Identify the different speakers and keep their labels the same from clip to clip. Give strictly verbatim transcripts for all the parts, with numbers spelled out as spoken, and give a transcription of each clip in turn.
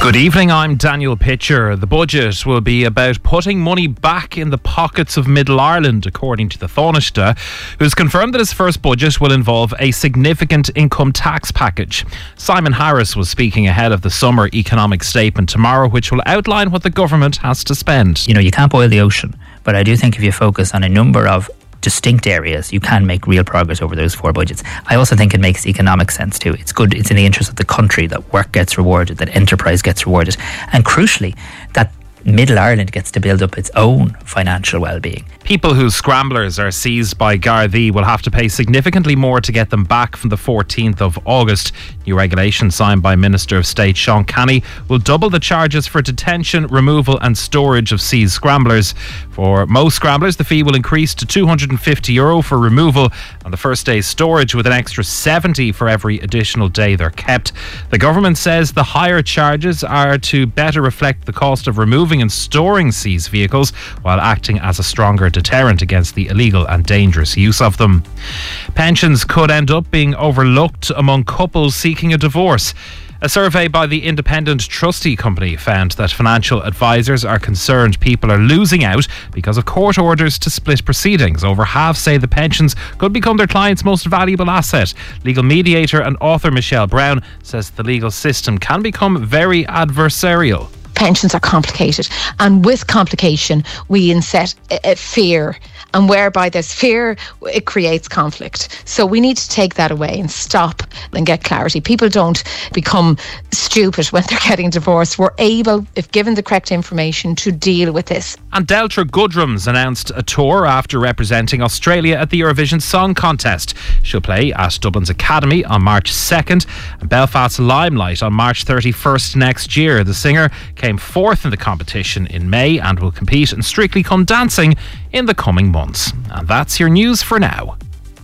Speaker 1: Good evening, I'm Daniel Pitcher. The budget will be about putting money back in the pockets of Middle Ireland, according to the Taoiseach, who's confirmed that his first budget will involve a significant income tax package. Simon Harris was speaking ahead of the summer economic statement tomorrow, which will outline what the government has to spend.
Speaker 2: You know, you can't boil the ocean, but I do think if you focus on a number of distinct areas, you can make real progress over those four budgets. I also think it makes economic sense too. It's good, it's in the interest of the country that work gets rewarded, that enterprise gets rewarded, and crucially, that Middle Ireland gets to build up its own financial well-being.
Speaker 1: People whose scramblers are seized by Gardaí will have to pay significantly more to get them back from the fourteenth of August. New regulations signed by Minister of State Sean Canny will double the charges for detention, removal and storage of seized scramblers. For most scramblers, the fee will increase to two hundred fifty euro for removal and the first day's storage, with an extra seventy for every additional day they're kept. The government says the higher charges are to better reflect the cost of removing and storing seized vehicles, while acting as a stronger deterrent against the illegal and dangerous use of them. Pensions could end up being overlooked among couples seeking a divorce. A survey by the Independent Trustee Company found that financial advisors are concerned people are losing out because of court orders to split proceedings. Over half say the pensions could become their clients' most valuable asset. Legal mediator and author Michelle Brown says the legal system can become very adversarial.
Speaker 3: Pensions are complicated, and with complication we inset a, a fear, and whereby there's fear it creates conflict. So we need to take that away and stop and get clarity. People don't become stupid when they're getting divorced. We're able, if given the correct information, to deal with this.
Speaker 1: And Deltra Goodrem's announced a tour after representing Australia at the Eurovision Song Contest. She'll play at Dublin's Academy on March second and Belfast's Limelight on March thirty-first next year. The singer came fourth in the competition in May and will compete in Strictly Come Dancing in the coming months. And that's your news for now.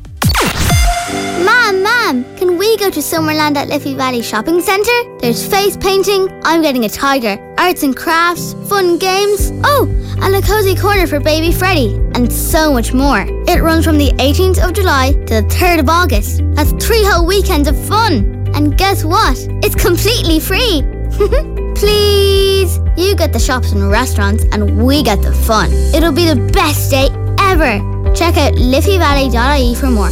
Speaker 4: Mom, Mom, can we go to Summerland at Liffey Valley Shopping Centre? There's face painting, I'm getting a tiger, arts and crafts, fun games, oh, and a cosy corner for baby Freddie, and so much more. It runs from the eighteenth of July to the third of August. That's three whole weekends of fun. And guess what? It's completely free. Please, you get the shops and restaurants and we get the fun. It'll be the best day ever. Check out liffey valley dot I E for more.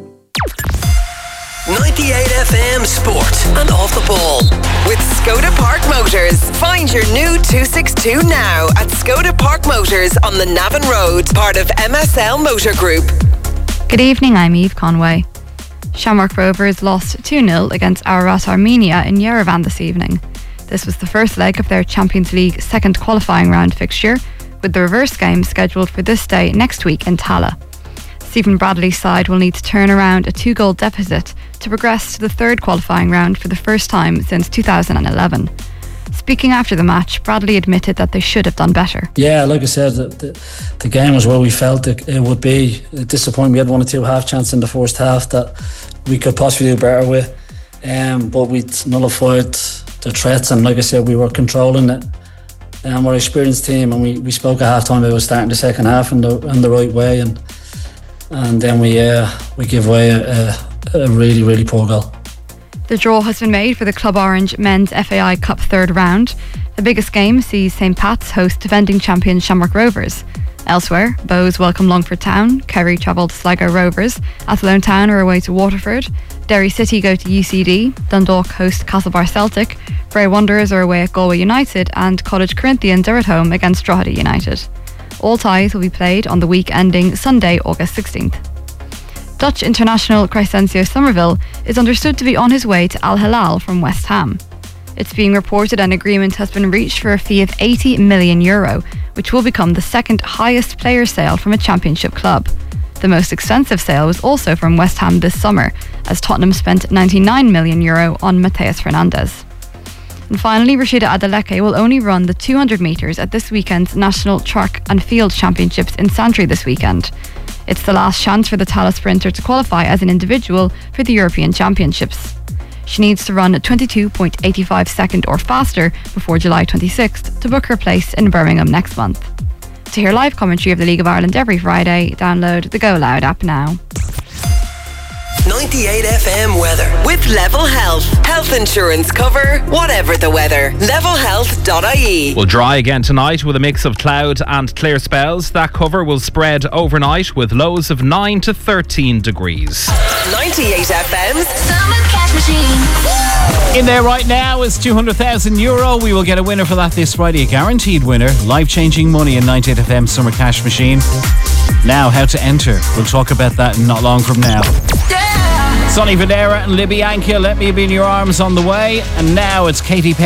Speaker 5: ninety-eight F M Sport and Off the Ball with Skoda Park Motors. Find your new two sixty-two now at Skoda Park Motors on the Navan Road, part of M S L Motor Group.
Speaker 6: Good evening, I'm Eve Conway. Shamrock Rovers lost two nil against Ararat Armenia in Yerevan this evening. This was the first leg of their Champions League second qualifying round fixture, with the reverse game scheduled for this day next week in Tala. Stephen Bradley's side will need to turn around a two-goal deficit to progress to the third qualifying round for the first time since two thousand eleven. Speaking after the match, Bradley admitted that they should have done better.
Speaker 7: Yeah, like I said, the, the, the game was where we felt it, it would be. Disappointing we had one or two half chances in the first half that we could possibly do better with, um, but we nullified the threats, and like I said, we were controlling it. And we're an experienced team, and we, we spoke at half time about starting the second half in the in the right way, and and then we uh, we give away a, a, a really really poor goal.
Speaker 6: The draw has been made for the Club Orange Men's F A I Cup third round. The biggest game sees Saint Pat's host defending champion Shamrock Rovers. Elsewhere, Bows welcome Longford Town, Kerry travel to Sligo Rovers, Athlone Town are away to Waterford, Derry City go to U C D, Dundalk host Castlebar Celtic, Bray Wanderers are away at Galway United, and College Corinthians are at home against Drogheda United. All ties will be played on the week ending Sunday, August sixteenth. Dutch international Crescencio Somerville is understood to be on his way to Al Hilal from West Ham. It's being reported an agreement has been reached for a fee of eighty million euro, which will become the second highest player sale from a championship club. The most expensive sale was also from West Ham this summer, as Tottenham spent ninety-nine million euro on Mateus Fernandes. And finally, Rashida Adeleke will only run the two hundred metres at this weekend's National Track and Field Championships in Santry this weekend. It's the last chance for the Tallaght sprinter to qualify as an individual for the European Championships. She needs to run twenty-two point eight five second or faster before July twenty-sixth to book her place in Birmingham next month. To hear live commentary of the League of Ireland every Friday, download the Go Loud app now.
Speaker 5: ninety-eight F M weather. With Level Health. Health insurance cover, whatever the weather. level health dot I E.
Speaker 1: Will dry again tonight with a mix of cloud and clear spells. That cover will spread overnight with lows of nine to thirteen degrees.
Speaker 5: ninety-eight F M's
Speaker 8: Summer Cash Machine.
Speaker 9: In there right now is two hundred thousand euro. We will get a winner for that this Friday. A guaranteed winner. Life-changing money in ninety-eight F M Summer Cash Machine. Now, how to enter. We'll talk about that not long from now.
Speaker 8: Yeah.
Speaker 9: Sonny Fodera and Libby Anka, Let Me Be in Your Arms on the way. And now it's Katy Perry.